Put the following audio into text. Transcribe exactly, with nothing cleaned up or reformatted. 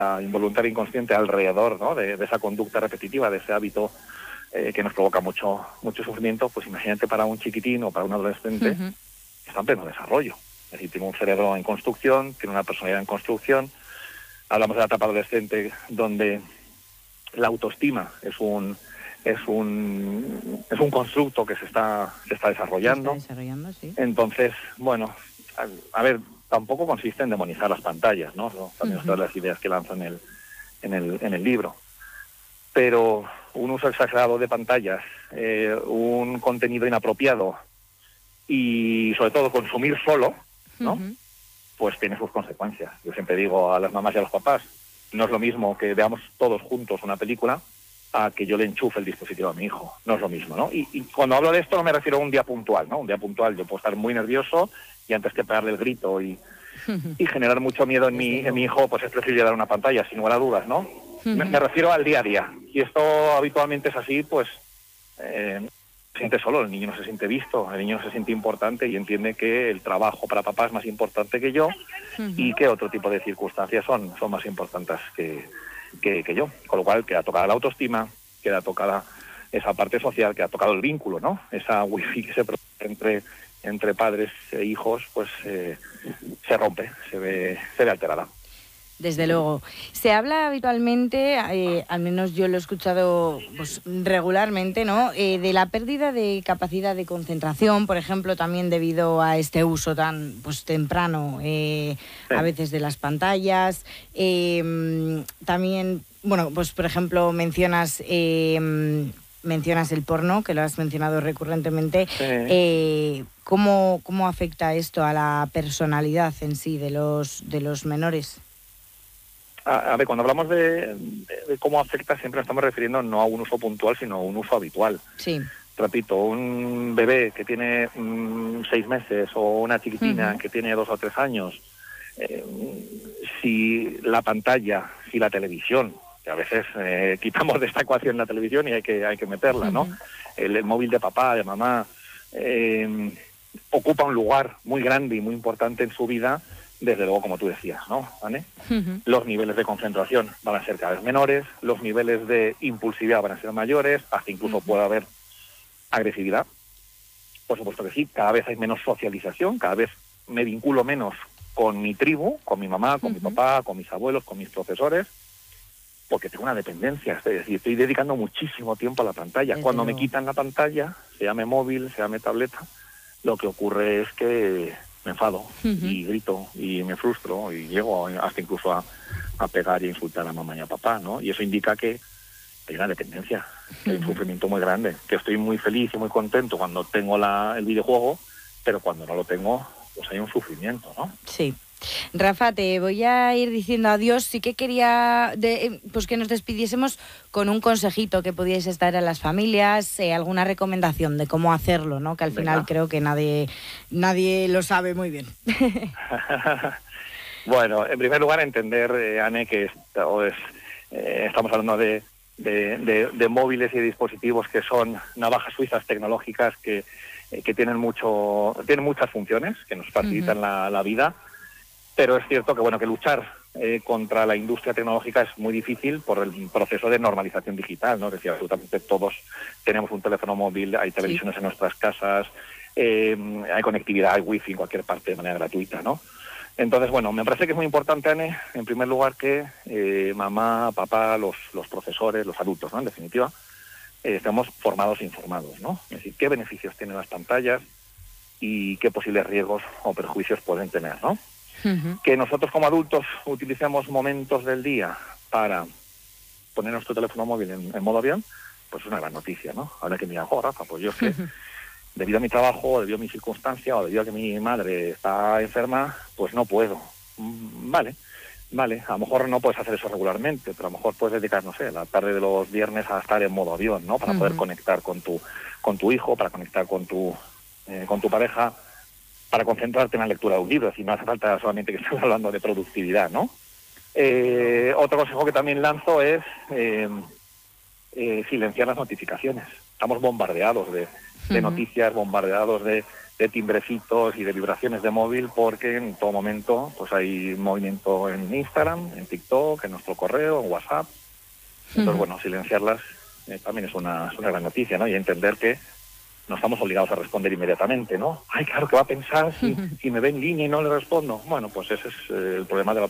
involuntaria e inconsciente alrededor, ¿no?, de, de esa conducta repetitiva, de ese hábito eh, que nos provoca mucho mucho sufrimiento, pues imagínate para un chiquitín o para un adolescente uh-huh. que está en pleno desarrollo. Es decir, tiene un cerebro en construcción, tiene una personalidad en construcción. Hablamos de la etapa adolescente donde la autoestima es un es un es un constructo que se está se está desarrollando. Se está desarrollando, sí. Entonces, bueno, a, a ver, tampoco consiste en demonizar las pantallas, ¿no? Son también uh-huh. todas las ideas que lanzo en el en el en el libro. Pero un uso exagerado de pantallas, eh, un contenido inapropiado y sobre todo consumir solo, ¿no? Uh-huh. Pues tiene sus consecuencias. Yo siempre digo a las mamás y a los papás, no es lo mismo que veamos todos juntos una película a que yo le enchufe el dispositivo a mi hijo. No es lo mismo, ¿no? Y, y cuando hablo de esto no me refiero a un día puntual, ¿no? Un día puntual yo puedo estar muy nervioso y antes que pegarle el grito y, y generar mucho miedo en mi, en mi hijo, pues es preferible dar una pantalla, sin lugar a dudas, ¿no? Uh-huh. Me, me refiero al día a día. Y esto habitualmente es así, pues eh, se siente solo, el niño no se siente visto, el niño no se siente importante y entiende que el trabajo para papá es más importante que yo uh-huh. y que otro tipo de circunstancias son, son más importantes que, que, que yo. Con lo cual queda tocada la autoestima, queda tocada esa parte social, queda tocado el vínculo, ¿no? Esa wifi que se produce entre, entre padres e hijos, pues eh, se rompe, se ve, se ve alterada. Desde luego. Se habla habitualmente, eh, al menos yo lo he escuchado pues, regularmente, ¿no? Eh, de la pérdida de capacidad de concentración, por ejemplo, también debido a este uso tan pues temprano, eh, sí. a veces de las pantallas. Eh, también, bueno, pues por ejemplo, mencionas... Eh, mencionas el porno, que lo has mencionado recurrentemente. Sí. Eh, ¿cómo, ¿Cómo afecta esto a la personalidad en sí de los, de los menores? A, a ver, cuando hablamos de, de, de cómo afecta, siempre nos estamos refiriendo no a un uso puntual, sino a un uso habitual. Sí. Repito, un bebé que tiene mmm, seis meses o una chiquitina uh-huh. que tiene dos o tres años, eh, si la pantalla, si la televisión, que a veces eh, quitamos de esta ecuación la televisión y hay que hay que meterla, ¿no? Uh-huh. El, el móvil de papá, de mamá, eh, ocupa un lugar muy grande y muy importante en su vida. Desde luego, como tú decías, ¿no, Anne? Uh-huh. Los niveles de concentración van a ser cada vez menores, los niveles de impulsividad van a ser mayores, hasta incluso uh-huh. puede haber agresividad. Por supuesto que sí, cada vez hay menos socialización, cada vez me vinculo menos con mi tribu, con mi mamá, con uh-huh. mi papá, con mis abuelos, con mis profesores, porque tengo una dependencia, es decir, estoy dedicando muchísimo tiempo a la pantalla. Desde Cuando luego. me quitan la pantalla, se llame móvil, se llame tableta, lo que ocurre es que me enfado uh-huh. y grito y me frustro y llego hasta incluso a, a pegar y insultar a mamá y a papá, ¿no? Y eso indica que hay una dependencia, que hay un sufrimiento muy grande, que estoy muy feliz y muy contento cuando tengo la, el videojuego, pero cuando no lo tengo, pues hay un sufrimiento, ¿no? Sí. Rafa, te voy a ir diciendo adiós. Sí que quería de, pues que nos despidiésemos con un consejito que pudierais dar a las familias, eh, alguna recomendación de cómo hacerlo, ¿no? Que al Venga. final creo que nadie nadie lo sabe muy bien. Bueno, en primer lugar entender, eh, Anne, que esto es, eh, estamos hablando de, de, de, de móviles y dispositivos que son navajas suizas tecnológicas que, eh, que tienen mucho tienen muchas funciones que nos facilitan uh-huh. la, la vida. Pero es cierto que bueno que luchar eh, contra la industria tecnológica es muy difícil por el proceso de normalización digital, ¿no? Es decir, absolutamente todos tenemos un teléfono móvil, hay televisiones sí. en nuestras casas, eh, hay conectividad, hay wifi en cualquier parte de manera gratuita, ¿no? Entonces, bueno, me parece que es muy importante, Anne, en primer lugar que eh, mamá, papá, los, los profesores, los adultos, ¿no? En definitiva, eh, estemos formados e informados, ¿no? Es decir, qué beneficios tienen las pantallas y qué posibles riesgos o perjuicios pueden tener, ¿no? Uh-huh. Que nosotros como adultos utilicemos momentos del día para poner nuestro teléfono móvil en, en modo avión, pues es una gran noticia, ¿no? Ahora que me digan, oh, Rafa, pues yo sé, uh-huh. debido a mi trabajo, debido a mi circunstancia o debido a que mi madre está enferma, pues no puedo. Mm, vale, vale, a lo mejor no puedes hacer eso regularmente, pero a lo mejor puedes dedicar, no sé, la tarde de los viernes a estar en modo avión, ¿no? Para uh-huh. poder conectar con tu con tu hijo, para conectar con tu eh, con tu pareja, para concentrarte en la lectura de un libro, si no hace falta solamente que estemos hablando de productividad, ¿no? Eh, otro consejo que también lanzo es eh, eh, silenciar las notificaciones. Estamos bombardeados de, de uh-huh. noticias, bombardeados de, de timbrecitos y de vibraciones de móvil, porque en todo momento pues hay movimiento en Instagram, en TikTok, en nuestro correo, en WhatsApp. Entonces, uh-huh. bueno, silenciarlas eh, también es una, es una gran noticia, ¿no? Y entender que no estamos obligados a responder inmediatamente, ¿no? Ay, claro, ¿qué va a pensar si, si me ve en línea y no le respondo? Bueno, pues ese es eh, el problema de la